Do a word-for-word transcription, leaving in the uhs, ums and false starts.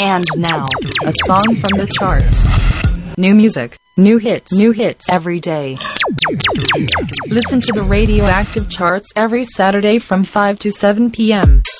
And now, a song from the charts. New music, new hits, new hits every day. Listen to the Radioactive Charts every Saturday from five to seven p.m.